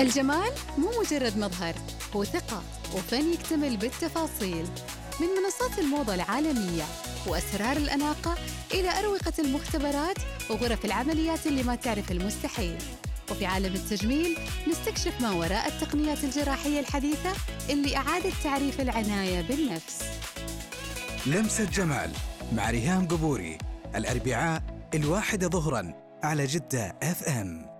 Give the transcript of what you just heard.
الجمال مو مجرد مظهر، هو ثقة وفن يكتمل بالتفاصيل. من منصات الموضة العالمية وأسرار الأناقة إلى أروقة المختبرات وغرف العمليات اللي ما تعرف المستحيل. وفي عالم التجميل نستكشف ما وراء التقنيات الجراحية الحديثة اللي أعادت تعريف العناية بالنفس. لمسة جمال مع ريهام قبوري، الأربعاء 1 ظهراً على جدة FM.